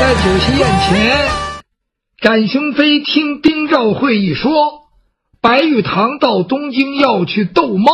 在酒席宴前，展雄飞听丁兆会一说，白玉堂到东京要去斗猫，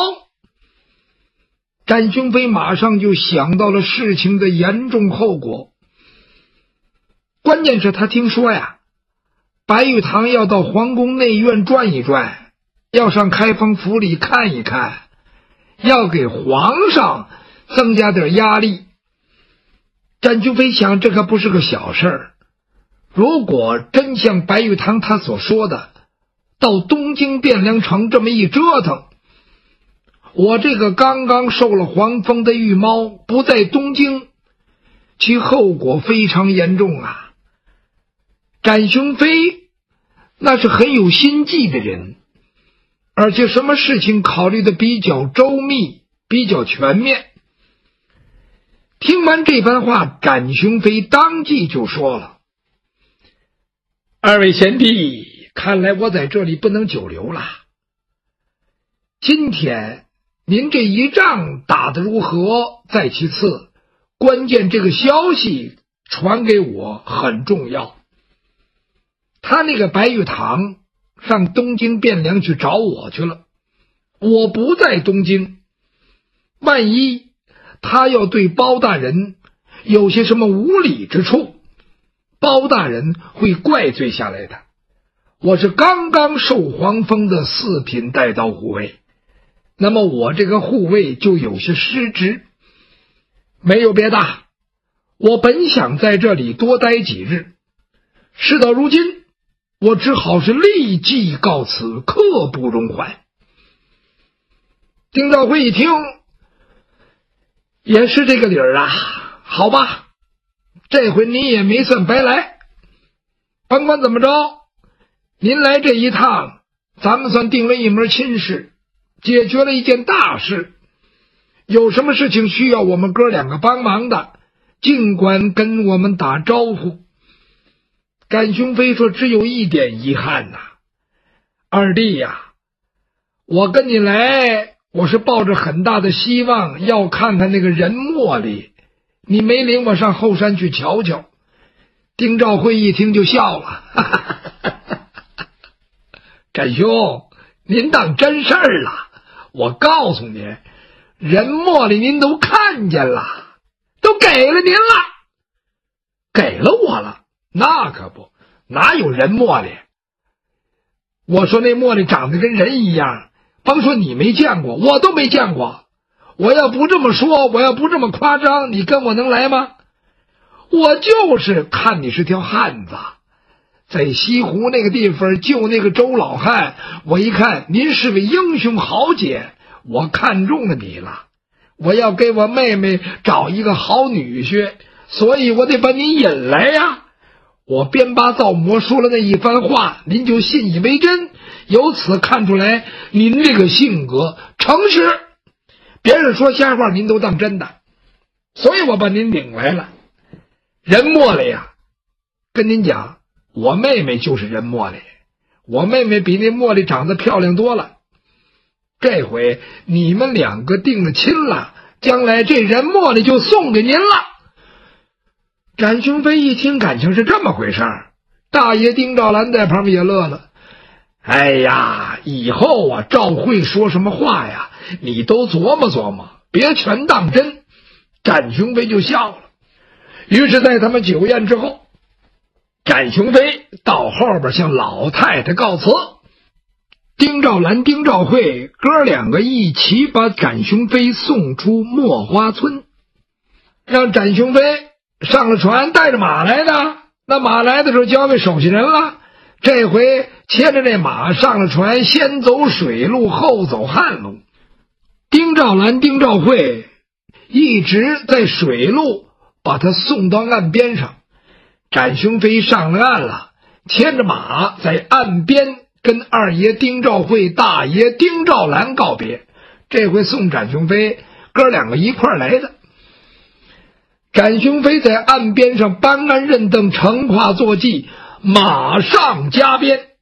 展雄飞马上就想到了事情的严重后果。关键是他听说呀，白玉堂要到皇宫内院转一转，要上开封府里看一看，要给皇上增加点压力。展雄飞想，这可不是个小事儿。如果真像白玉堂他所说的，到东京汴梁城这么一折腾，我这个刚刚受了黄风的御猫不在东京，其后果非常严重啊。展雄飞那是很有心计的人，而且什么事情考虑的比较周密，比较全面。听完这番话，展雄飞当即就说了：二位贤弟，看来我在这里不能久留了。今天您这一仗打得如何再其次，关键这个消息传给我很重要。他那个白玉堂上东京汴梁去找我去了，我不在东京，万一他要对包大人有些什么无理之处，包大人会怪罪下来的。我是刚刚受皇封的4品带刀护卫，那么我这个护卫就有些失职。没有别的，我本想在这里多待几日，事到如今，我只好是立即告辞，刻不容缓。丁兆会一听，也是这个理儿啊，好吧，这回你也没算白来。甭管怎么着，您来这一趟，咱们算定了一门亲事，解决了一件大事。有什么事情需要我们哥两个帮忙的，尽管跟我们打招呼。展雄飞说，只有一点遗憾呐，二弟呀，我跟你来，我是抱着很大的希望要看看那个人茉莉，你没领我上后山去瞧瞧。丁兆会一听就笑了，哈哈哈哈哈，展兄，您当真事儿了？我告诉您，人茉莉您都看见了，都给了您了。给了我了？那可不，哪有人茉莉？我说那茉莉长得跟人一样，甭说你没见过，我都没见过。我要不这么说，我要不这么夸张，你跟我能来吗？我就是看你是条汉子，在西湖那个地方救那个周老汉，我一看您是位英雄豪杰，我看中了你了。我要给我妹妹找一个好女婿，所以我得把你引来呀。我编八造魔说了那一番话，您就信以为真，由此看出来您这个性格诚实，别人说瞎话您都当真的，所以我把您领来了。人茉莉呀，跟您讲，我妹妹就是人茉莉，我妹妹比那茉莉长得漂亮多了。这回你们两个定了亲了，将来这人茉莉就送给您了。展雄飞一听，感情是这么回事儿，大爷丁兆兰在旁边也乐了。哎呀，以后啊，赵会说什么话呀，你都琢磨琢磨，别全当真。展雄飞就笑了。于是在他们酒宴之后，展雄飞到后边向老太太告辞，丁兆兰、丁兆会哥两个一起把展雄飞送出墨花村，让展雄飞上了船，带着马来的。那马来的时候交给手下人了，这回牵着这马上了船，先走水路，后走旱路。丁兆兰、丁兆会一直在水路把他送到岸边上。展雄飞上了岸了，牵着马在岸边跟二爷丁兆会、大爷丁兆兰告别。这回送展雄飞哥两个一块儿来的。展雄飞在岸边上搬鞍认凳，乘胯坐骑，马上加鞭。